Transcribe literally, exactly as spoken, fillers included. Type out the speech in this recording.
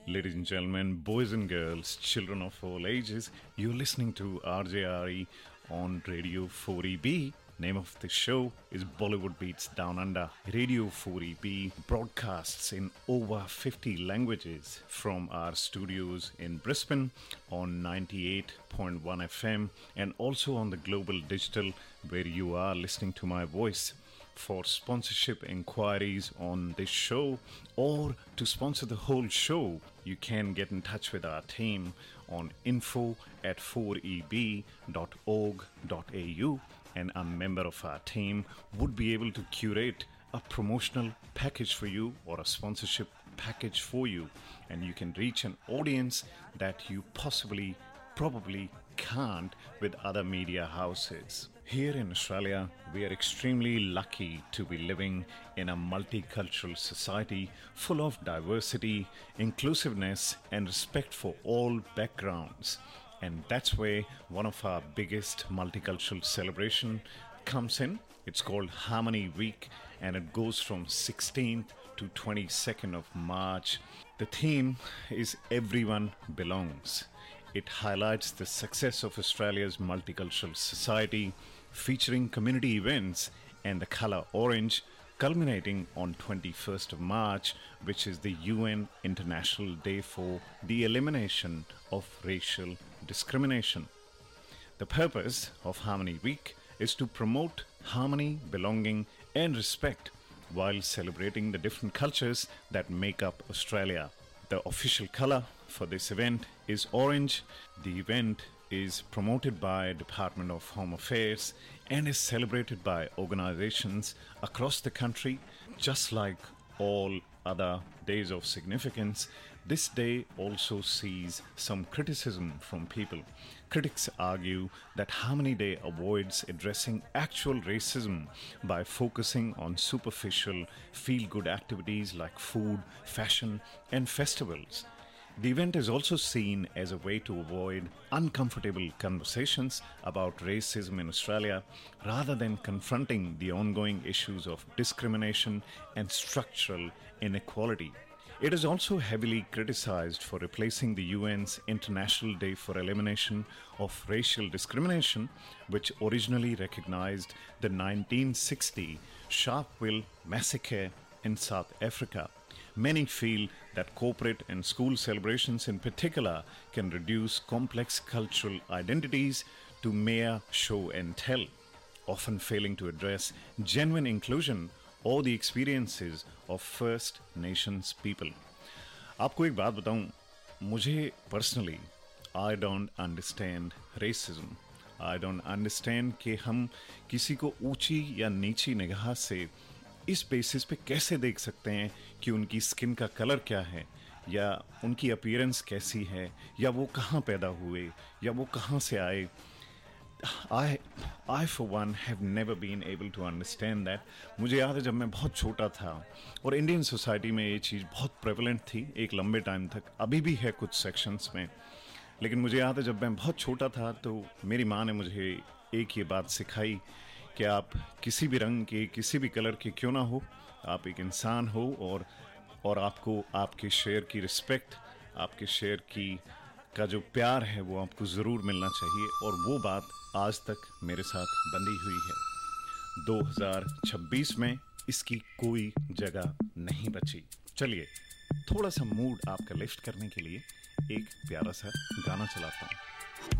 Ladies and gentlemen, boys and girls, children of all ages, you're listening to R J R E on Radio four E B. Name of the show is Bollywood Beats Down Under. Radio four E B broadcasts in over fifty languages from our studios in Brisbane on ninety-eight point one F M and also on the global digital where you are listening to my voice. For sponsorship inquiries on this show or to sponsor the whole show, you can get in touch with our team on info at four e b dot org dot a u, and a member of our team would be able to curate a promotional package for you or a sponsorship package for you, and you can reach an audience that you possibly probably can't with other media houses. Here in Australia, we are extremely lucky to be living in a multicultural society full of diversity, inclusiveness, and respect for all backgrounds. And that's where one of our biggest multicultural celebration comes in. It's called Harmony Week, and it goes from sixteenth to twenty-second of March. The theme is Everyone Belongs. It highlights the success of Australia's multicultural society, featuring community events and the color orange, culminating on twenty-first of March, which is the U N International Day for the Elimination of Racial Discrimination. The purpose of Harmony Week is to promote harmony, belonging, and respect while celebrating the different cultures that make up Australia. The official color for this event is orange. The event is promoted by Department of Home Affairs and is celebrated by organizations across the country. Just like all other days of significance, this day also sees some criticism from people. Critics argue that Harmony Day avoids addressing actual racism by focusing on superficial, feel-good activities like food, fashion, and festivals. The event is also seen as a way to avoid uncomfortable conversations about racism in Australia rather than confronting the ongoing issues of discrimination and structural inequality. It is also heavily criticized for replacing the U N's International Day for Elimination of Racial Discrimination, which originally recognized the nineteen sixty Sharpeville massacre in South Africa. Many feel that corporate and school celebrations in particular can reduce complex cultural identities to mere show and tell, often failing to address genuine inclusion or the experiences of First Nations people. आपको एक बात बताऊं, मुझे personally, I don't understand racism. I don't understand कि हम किसी को ऊंची या नीची निगाह से इस बेसिस पे कैसे देख सकते हैं कि उनकी स्किन का कलर क्या है, या उनकी अपीयरेंस कैसी है, या वो कहाँ पैदा हुए, या वो कहाँ से आए. I, I for one have never been able to understand that. मुझे याद है जब मैं बहुत छोटा था और इंडियन सोसाइटी में ये चीज़ बहुत प्रेवलेंट थी एक लंबे टाइम तक, अभी भी है कुछ सेक्शंस में. लेकिन मुझे याद है जब मैं बहुत छोटा था तो मेरी माँ ने मुझे एक ये बात सिखाई कि आप किसी भी रंग के, किसी भी कलर के क्यों ना हो, आप एक इंसान हो और और आपको आपके शेर की रिस्पेक्ट, आपके शेर की का जो प्यार है वो आपको ज़रूर मिलना चाहिए. और वो बात आज तक मेरे साथ बंधी हुई है. दो हज़ार छब्बीस में इसकी कोई जगह नहीं बची. चलिए थोड़ा सा मूड आपका लिफ्ट करने के लिए एक प्यारा सा गाना चलाता हूँ.